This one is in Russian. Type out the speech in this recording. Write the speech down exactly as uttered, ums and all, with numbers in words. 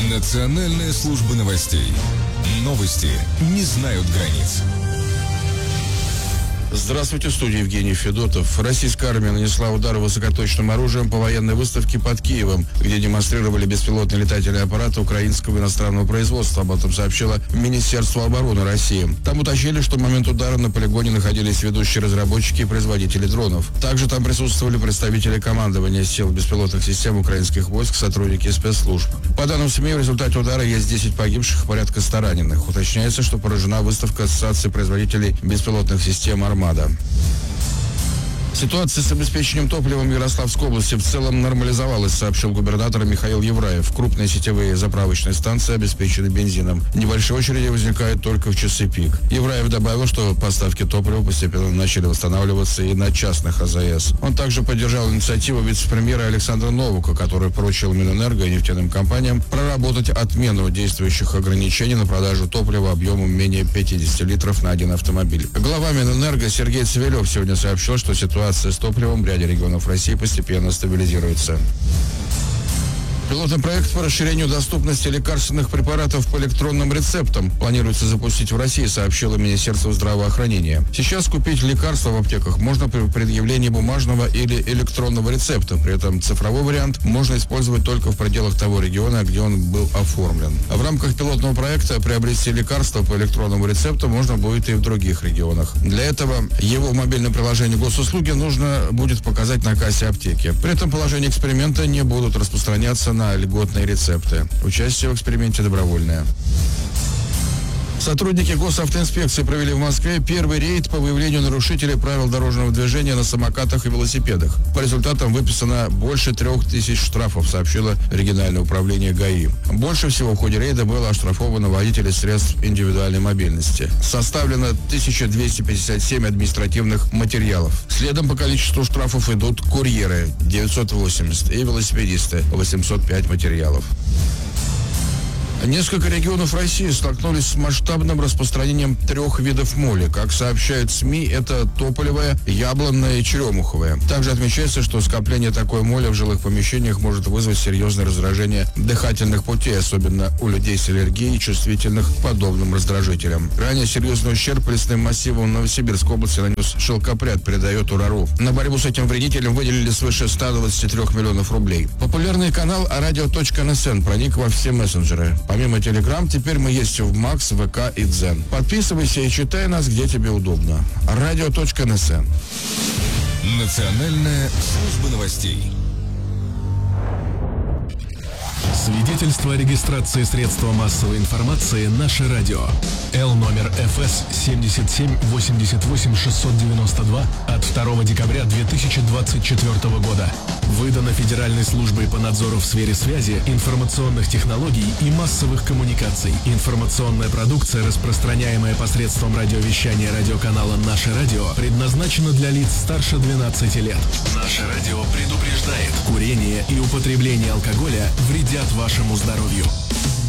Национальная служба новостей. Новости не знают границ. Здравствуйте, в студии Евгений Федотов. Российская армия нанесла удары высокоточным оружием по военной выставке под Киевом, где демонстрировали беспилотные летательные аппараты украинского иностранного производства. Об этом сообщило Министерство обороны России. Там уточнили, что в момент удара на полигоне находились ведущие разработчики и производители дронов. Также там присутствовали представители командования сил беспилотных систем украинских войск, сотрудники спецслужб. По данным СМИ, в результате удара есть десять погибших и порядка ста раненых. Уточняется, что поражена выставка Ассоциации производителей беспилотных систем «Армада». Ситуация с обеспечением топливом в Ярославской области в целом нормализовалась, сообщил губернатор Михаил Евраев. Крупные сетевые заправочные станции обеспечены бензином. Небольшие очереди возникают только в часы пик. Евраев добавил, что поставки топлива постепенно начали восстанавливаться и на частных АЗС. Он также поддержал инициативу вице-премьера Александра Новака, который поручил Минэнерго и нефтяным компаниям проработать отмену действующих ограничений на продажу топлива объемом менее пятидесяти литров на один автомобиль. Глава Минэнерго Сергей Цивилев сегодня сообщил, что ситуация с топливом в ряде регионов России постепенно стабилизируется. Пилотный проект по расширению доступности лекарственных препаратов по электронным рецептам планируется запустить в России, сообщило Министерство здравоохранения. Сейчас купить лекарства в аптеках можно при предъявлении бумажного или электронного рецепта. При этом цифровой вариант можно использовать только в пределах того региона, где он был оформлен. А в рамках пилотного проекта приобрести лекарства по электронному рецепту можно будет и в других регионах. Для этого его в мобильном приложении госуслуги нужно будет показать на кассе аптеки. При этом положения эксперимента не будут распространяться на на льготные рецепты. Участие в эксперименте добровольное. Сотрудники госавтоинспекции провели в Москве первый рейд по выявлению нарушителей правил дорожного движения на самокатах и велосипедах. По результатам выписано больше трех тысяч штрафов, сообщило региональное управление ГАИ. Больше всего в ходе рейда было оштрафовано водителей средств индивидуальной мобильности. Составлено тысяча двести пятьдесят семь административных материалов. Следом по количеству штрафов идут курьеры – девятьсот восемьдесят и велосипедисты – восемьсот пять материалов. Несколько регионов России столкнулись с масштабным распространением трех видов моли. Как сообщают СМИ, это тополевая, яблонная и черемуховая. Также отмечается, что скопление такой моли в жилых помещениях может вызвать серьезное раздражение дыхательных путей, особенно у людей с аллергией, чувствительных к подобным раздражителям. Ранее серьезный ущерб лесным массивам Новосибирской области нанес шелкопряд, передает УРАРУ. На борьбу с этим вредителем выделили свыше ста двадцати трёх миллионов рублей. Популярный канал радио точка эн эс эн проник во все мессенджеры. Помимо Телеграм, теперь мы есть в Макс, ВК и Дзен. Подписывайся и читай нас, где тебе удобно. радио точка эн эс эн. Национальная служба новостей. Свидетельство о регистрации средства массовой информации «Наше радио». Л номер эф эс семьдесят семь восемьдесят восемь шестьсот девяносто два от второго декабря две тысячи двадцать четвёртого года. Выдано Федеральной службой по надзору в сфере связи, информационных технологий и массовых коммуникаций. Информационная продукция, распространяемая посредством радиовещания радиоканала «Наше радио», предназначена для лиц старше двенадцати лет. «Наше радио» предупреждает: курение и употребление алкоголя вредят вашему здоровью.